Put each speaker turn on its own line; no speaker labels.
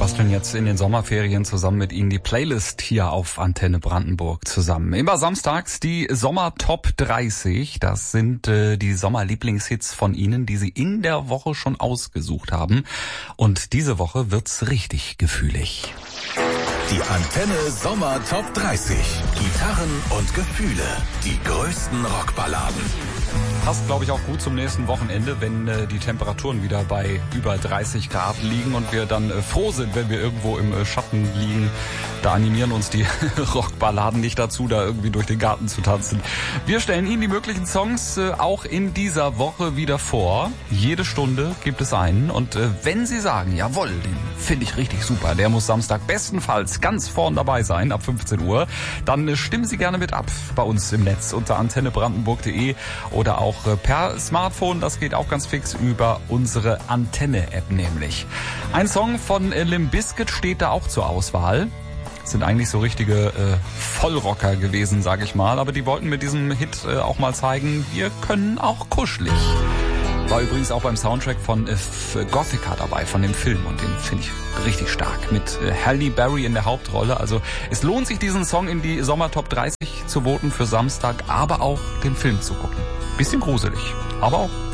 Basteln jetzt in den Sommerferien zusammen mit Ihnen die Playlist hier auf Antenne Brandenburg zusammen. Immer samstags die Sommer Top 30. Das sind die Sommerlieblingshits von Ihnen, die Sie in der Woche schon ausgesucht haben. Und diese Woche wird's richtig gefühlig.
Die Antenne Sommer Top 30. Gitarren und Gefühle. Die größten Rockballaden.
Passt, glaube ich, auch gut zum nächsten Wochenende, wenn die Temperaturen wieder bei über 30 Grad liegen und wir dann froh sind, wenn wir irgendwo im Schatten liegen. Da animieren uns die Rockballaden nicht dazu, da irgendwie durch den Garten zu tanzen. Wir stellen Ihnen die möglichen Songs auch in dieser Woche wieder vor. Jede Stunde gibt es einen. Und wenn Sie sagen, jawohl, den finde ich richtig super, der muss Samstag bestenfalls ganz vorn dabei sein, ab 15 Uhr, dann stimmen Sie gerne mit ab bei uns im Netz unter antennebrandenburg.de oder auch per Smartphone. Das geht auch ganz fix über unsere Antenne-App nämlich. Ein Song von Limp Bizkit steht da auch zur Auswahl. Das sind eigentlich so richtige Vollrocker gewesen, sage ich mal. Aber die wollten mit diesem Hit auch mal zeigen, wir können auch kuschelig. War übrigens auch beim Soundtrack von Gothica dabei, von dem Film. Und den finde ich richtig stark. Mit Halle Berry in der Hauptrolle. Also es lohnt sich, diesen Song in die Sommer Top 30 zu voten für Samstag, aber auch den Film zu gucken. Bisschen gruselig, aber auch